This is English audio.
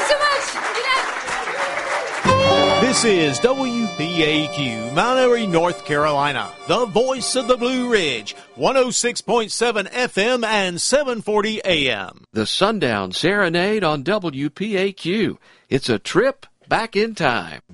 so much. Good night. This is WPAQ, Mount Airy, North Carolina, the voice of the Blue Ridge, 106.7 FM and 740 AM. The Sundown Serenade on WPAQ. It's a trip back in time.